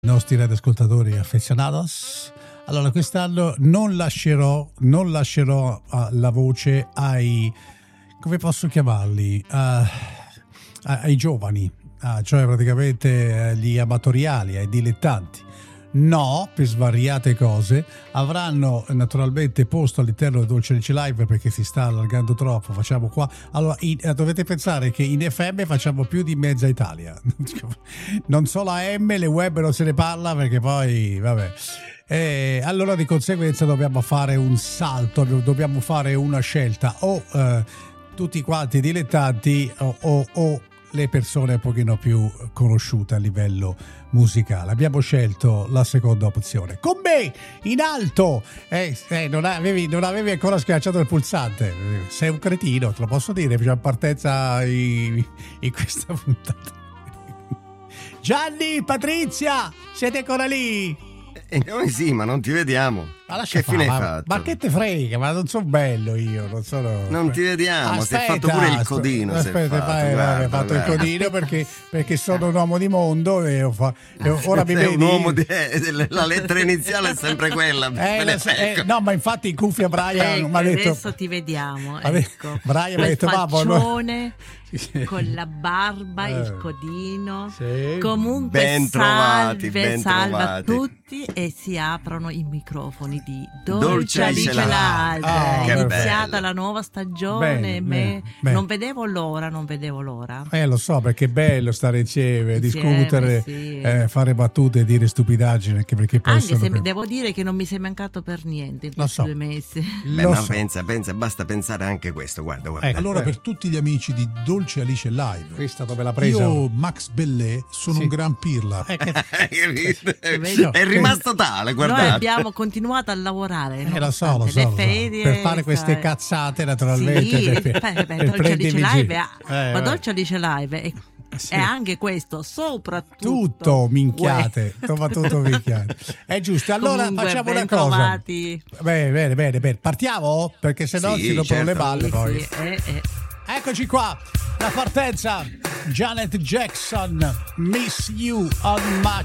Nostri radioascoltatori affezionados. Allora, quest'anno non lascerò la voce ai, come posso chiamarli, ai giovani, cioè praticamente gli amatoriali, ai dilettanti. No, per svariate cose. Avranno naturalmente posto all'interno del Dolce Alice Live, perché si sta allargando troppo. Facciamo qua. Allora, dovete pensare che in FM facciamo più di mezza Italia. Non solo AM, le web non se ne parla, perché poi vabbè. Allora di conseguenza dobbiamo fare un salto, dobbiamo fare una scelta, o tutti quanti dilettanti o le persone un pochino più conosciute a livello musicale. Abbiamo scelto la seconda opzione. Con me in alto, non avevi ancora schiacciato il pulsante, sei un cretino, te lo posso dire, facciamo partenza in questa puntata. Gianni, Patrizia, siete ancora lì? Noi sì, ma non ti vediamo. Ma che fine hai fatto? Ma che te frega? Ma non sono bello io, non sono. Non ti vediamo, si è fatto pure il codino. Aspetta, ho fatto il codino perché sono un uomo di mondo e ora mi vedi. Un uomo la lettera iniziale è sempre quella. No, ma infatti in cuffia Brian mi ha detto. Adesso ti vediamo. Ecco. Brian mi ha detto faccione, con la barba, il codino. Sì. Comunque ben trovati. salve a tutti, e si aprono i microfoni di Dolce Alice Live. Live. È iniziata bello. la nuova stagione. Bene. Non vedevo l'ora. Lo so, perché è bello stare insieme, discutere, sì. fare battute e dire stupidaggini, anche perché Anche se devo dire che non mi sei mancato per niente in questi 2 mesi. Pensa, basta pensare anche questo, guarda. Allora, per tutti gli amici di Dolce Alice Live, questa dove l'ha presa? io, Max Bellè, sono un gran pirla. È rimasto tale, guardate. Noi abbiamo continuato a lavorare, lo so, per fare queste cazzate, naturalmente. Sì, Dolce Alice Live, ma Dolce Alice Live è anche questo, soprattutto. Tutto minchiate, tutto minchiate. È giusto, allora comunque, facciamo una cosa. Trovati. Bene. Partiamo? Perché se no si rompono le balle poi. Sì. Eccoci qua, la partenza. Janet Jackson, Miss You on My